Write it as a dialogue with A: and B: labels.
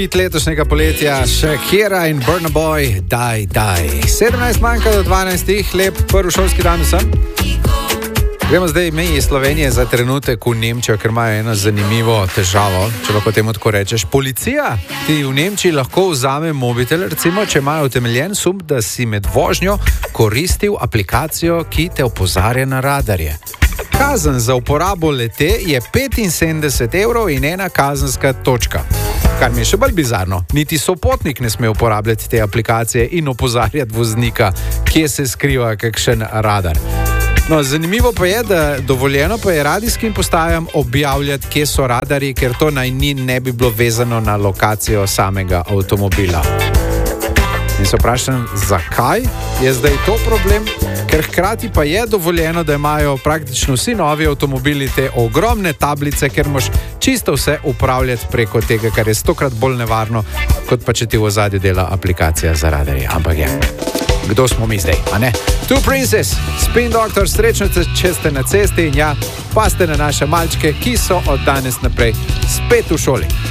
A: Hit letošnjega poletja, Shakira in Burna Boy, Daj. 17 manjka do 12, lep prvi šolski dan vsem. Gremo zdaj mi iz Slovenije za trenutek v Nemčijo, ker imajo eno zanimivo težavo, če lahko temu tako rečeš. Policija ti v Nemčiji lahko vzame mobitel, recimo, če imajo utemeljen sum, da si med vožnjo koristil aplikacijo, ki te opozarja na radarje. Kazen za uporabo lete je 75 evrov in ena kazenska točka. Kar mi je še bolj bizarno, niti sopotnik ne sme uporabljati te aplikacije in opozarjati voznika, kje se skriva kakšen radar. No, zanimivo pa je, da dovoljeno pa je radijskim postajam objavljati, kje so radarji, ker to naj ne bi bilo vezano na lokacijo samega avtomobila. In se vprašam, zakaj je zdaj to problem? Ker hkrati pa je dovoljeno, da imajo praktično vsi novi avtomobili te ogromne tablice, ker moš čisto vse upravljati preko tega, kar je 100-krat bolj nevarno, kot pa če ti v ozadju dela aplikacija za radarje. Ampak je, kdo smo mi zdaj, a ne? Two Princess, Spin Doctor, srečno, če ste na cesti in ja, pa ste na naše malčke, ki so od danes naprej spet v šoli.